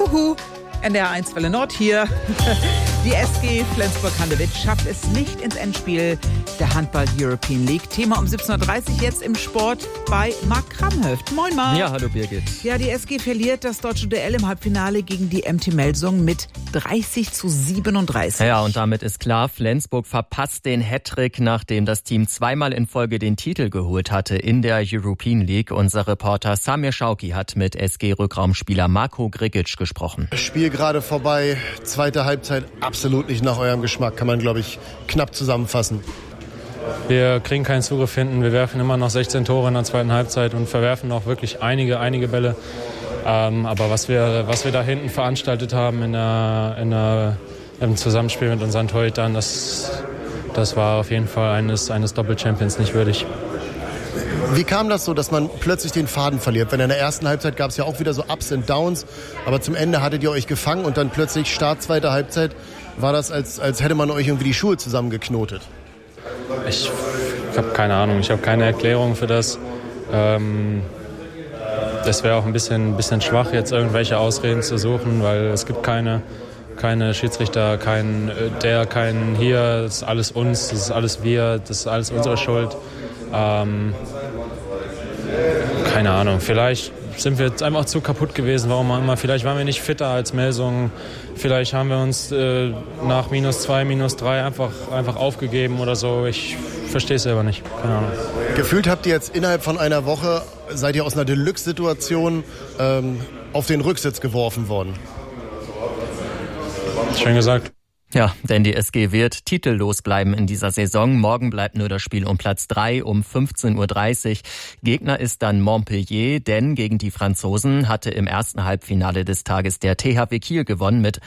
Juhu, NDR 1 Welle Nord hier. Die SG Flensburg-Handewitt schafft es nicht ins Endspiel der Handball-European League. Thema um 17.30 Uhr jetzt im Sport bei Marc Kramhöft. Moin Marc. Ja, hallo Birgit. Ja, die SG verliert das deutsche Duell im Halbfinale gegen die MT Melsung mit 30-37. Ja, und damit ist klar, Flensburg verpasst den Hattrick, nachdem das Team zweimal in Folge den Titel geholt hatte in der European League. Unser Reporter Samir Schauki hat mit SG-Rückraumspieler Marco Grigic gesprochen. Spiel gerade vorbei, zweite Halbzeit absolut nicht nach eurem Geschmack, kann man, glaube ich, knapp zusammenfassen. Wir kriegen keinen Zugriff hinten, wir werfen immer noch 16 Tore in der zweiten Halbzeit und verwerfen auch wirklich einige Bälle. Aber was wir da hinten veranstaltet haben im Zusammenspiel mit unseren Torhütern, das war auf jeden Fall eines Doppel-Champions nicht würdig. Wie kam das so, dass man plötzlich den Faden verliert? Wenn in der ersten Halbzeit gab es ja auch wieder so Ups und Downs, aber zum Ende hattet ihr euch gefangen und dann plötzlich Start zweiter Halbzeit war das, als hätte man euch irgendwie die Schuhe zusammengeknotet. Ich habe keine Ahnung, ich habe keine Erklärung für das. Das wäre auch ein bisschen schwach, jetzt irgendwelche Ausreden zu suchen, weil es gibt keine Schiedsrichter, kein hier, das ist alles uns, das ist alles wir, das ist alles unsere Schuld. Keine Ahnung, vielleicht sind wir jetzt einfach zu kaputt gewesen, warum auch immer. Vielleicht waren wir nicht fitter als Melsung, vielleicht haben wir uns nach -2, -3 einfach aufgegeben oder so. Ich verstehe es selber nicht, keine Ahnung. Gefühlt habt ihr jetzt innerhalb von einer Woche, seid ihr aus einer Deluxe-Situation auf den Rücksitz geworfen worden. Schön gesagt. Ja, denn die SG wird titellos bleiben in dieser Saison. Morgen bleibt nur das Spiel um Platz 3 um 15.30 Uhr. Gegner ist dann Montpellier, denn gegen die Franzosen hatte im ersten Halbfinale des Tages der THW Kiel gewonnen mit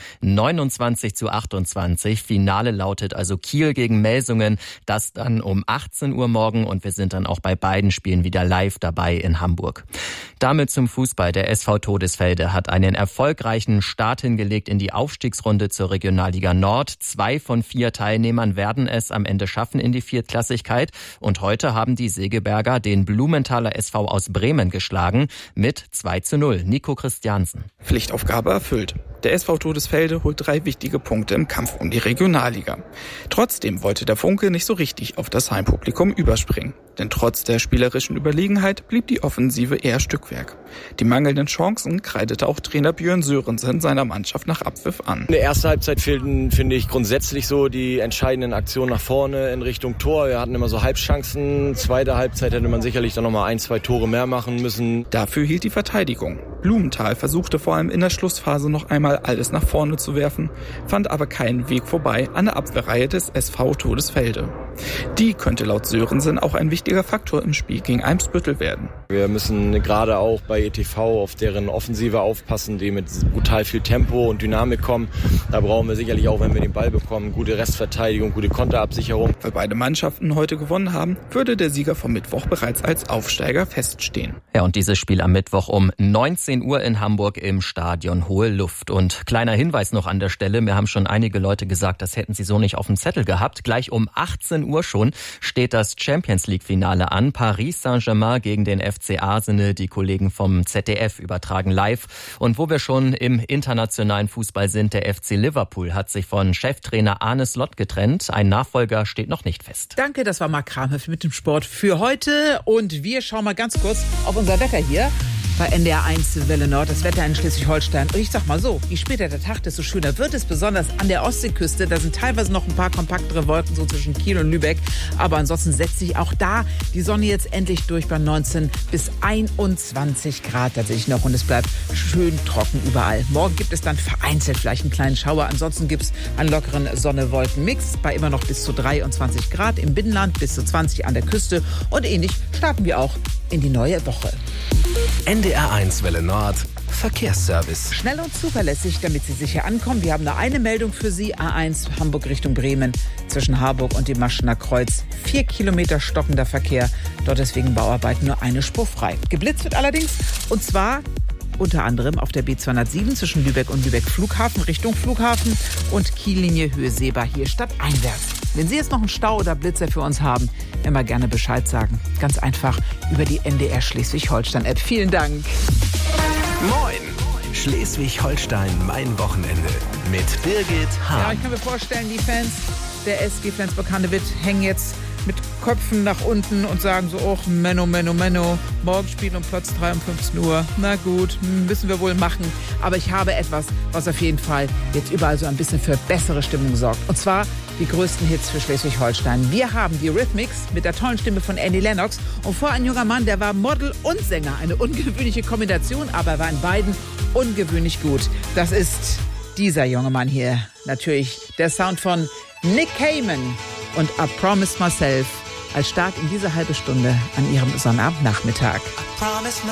29-28. Finale lautet also Kiel gegen Melsungen. Das dann um 18 Uhr morgen und wir sind dann auch bei beiden Spielen wieder live dabei in Hamburg. Damit zum Fußball. Der SV Todesfelde hat einen erfolgreichen Start hingelegt in die Aufstiegsrunde zur Regionalliga Nord. 2 von 4 Teilnehmern werden es am Ende schaffen in die Viertklassigkeit. Und heute haben die Segeberger den Blumenthaler SV aus Bremen geschlagen mit 2:0. Nico Christiansen. Pflichtaufgabe erfüllt. Der SV Todesfelde holt 3 wichtige Punkte im Kampf um die Regionalliga. Trotzdem wollte der Funke nicht so richtig auf das Heimpublikum überspringen. Denn trotz der spielerischen Überlegenheit blieb die Offensive eher Stückwerk. Die mangelnden Chancen kreidete auch Trainer Björn Sörensen seiner Mannschaft nach Abpfiff an. In der ersten Halbzeit fehlten, finde ich, grundsätzlich so die entscheidenden Aktionen nach vorne in Richtung Tor. Wir hatten immer so Halbchancen. Zweite Halbzeit hätte man sicherlich dann nochmal 1-2 Tore mehr machen müssen. Dafür hielt die Verteidigung. Blumenthal versuchte vor allem in der Schlussphase noch einmal alles nach vorne zu werfen, fand aber keinen Weg vorbei an der Abwehrreihe des SV Todesfelde. Die könnte laut Sörensen auch ein wichtiger Faktor im Spiel gegen Eimsbüttel werden. Wir müssen gerade auch bei ETV auf deren Offensive aufpassen, die mit brutal viel Tempo und Dynamik kommen. Da brauchen wir sicherlich auch, wenn wir den Ball bekommen, gute Restverteidigung, gute Konterabsicherung. Weil beide Mannschaften heute gewonnen haben, würde der Sieger vom Mittwoch bereits als Aufsteiger feststehen. Ja, und dieses Spiel am Mittwoch um 19 Uhr in Hamburg im Stadion Hohe Luft. Und kleiner Hinweis noch an der Stelle, mir haben schon einige Leute gesagt, das hätten sie so nicht auf dem Zettel gehabt. Gleich um 18 Uhr schon steht das Champions-League-Finale an. Paris Saint-Germain gegen den FC Arsenal. Die Kollegen vom ZDF übertragen live. Und wo wir schon im internationalen Fußball sind, der FC Liverpool hat sich von Cheftrainer Arne Slot getrennt. Ein Nachfolger steht noch nicht fest. Danke, das war Marc Kramhöft mit dem Sport für heute. Und wir schauen mal ganz kurz auf unser Wetter hier bei NDR 1 Welle Nord, das Wetter in Schleswig-Holstein. Und ich sag mal so, je später der Tag, desto schöner wird es, besonders an der Ostseeküste. Da sind teilweise noch ein paar kompaktere Wolken, so zwischen Kiel und Lübeck. Aber ansonsten setzt sich auch da die Sonne jetzt endlich durch bei 19 bis 21 Grad tatsächlich noch. Und es bleibt schön trocken überall. Morgen gibt es dann vereinzelt vielleicht einen kleinen Schauer. Ansonsten gibt es einen lockeren Sonne-Wolken-Mix bei immer noch bis zu 23 Grad im Binnenland, bis zu 20 an der Küste. Und ähnlich starten wir auch in die neue Woche. NDR 1 Welle Nord Verkehrsservice. Schnell und zuverlässig, damit Sie sicher ankommen. Wir haben nur eine Meldung für Sie. A1 Hamburg Richtung Bremen zwischen Harburg und dem Maschener Kreuz. 4 Kilometer stockender Verkehr. Dort ist wegen Bauarbeiten nur eine Spur frei. Geblitzt wird allerdings, und zwar unter anderem auf der B207 zwischen Lübeck und Lübeck Flughafen Richtung Flughafen und Kiellinie Höhe Seebar hier stadteinwärts. Wenn Sie jetzt noch einen Stau oder Blitzer für uns haben, immer gerne Bescheid sagen. Ganz einfach über die NDR Schleswig-Holstein-App. Vielen Dank. Moin! Schleswig-Holstein mein Wochenende mit Birgit Hahn. Ja, ich kann mir vorstellen, die Fans der SG Flensburg-Handewitt hängen jetzt mit Köpfen nach unten und sagen so, oh, Menno, morgen spielen um Platz 3 um 15 Uhr. Na gut, müssen wir wohl machen. Aber ich habe etwas, was auf jeden Fall jetzt überall so ein bisschen für bessere Stimmung sorgt. Und zwar die größten Hits für Schleswig-Holstein. Wir haben die Rhythmics mit der tollen Stimme von Annie Lennox und vor ein junger Mann, der war Model und Sänger. Eine ungewöhnliche Kombination, aber er war in beiden ungewöhnlich gut. Das ist dieser junge Mann hier. Natürlich der Sound von Nick Cayman und I Promised Myself als Start in diese halbe Stunde an ihrem Sonnabendnachmittag.